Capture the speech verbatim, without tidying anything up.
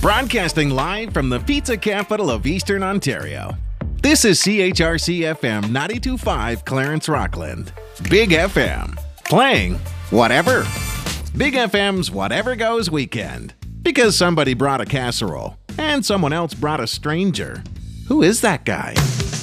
Broadcasting live from the pizza capital of Eastern Ontario. This is C H R C F M ninety-two point five Clarence Rockland. Big F M. Playing whatever. Big F M's Whatever Goes Weekend. Because somebody brought a casserole and someone else brought a stranger. Who is that guy?